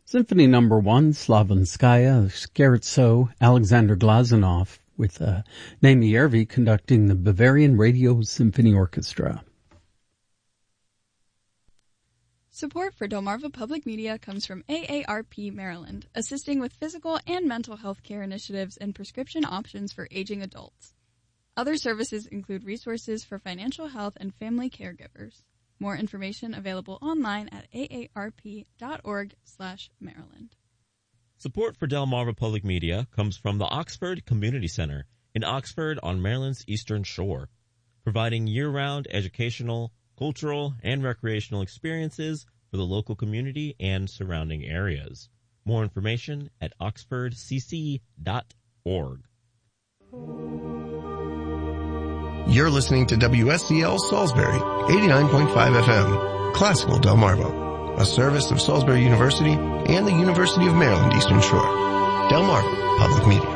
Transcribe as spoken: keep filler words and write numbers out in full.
Symphony Number One, Slavinskaya, Scherzo, Alexander Glazunov, with uh, Naomi Järvi conducting the Bavarian Radio Symphony Orchestra. Support for Delmarva Public Media comes from A A R P Maryland, assisting with physical and mental health care initiatives and prescription options for aging adults. Other services include resources for financial health and family caregivers. More information available online at aarp.org slash Maryland. Support for Delmarva Public Media comes from the Oxford Community Center in Oxford on Maryland's Eastern Shore, providing year-round educational, cultural, and recreational experiences for the local community and surrounding areas. More information at oxford c c dot org. You're listening to W S C L Salisbury, eighty-nine point five F M, Classical Delmarva, a service of Salisbury University and the University of Maryland Eastern Shore. Delmarva Public Media.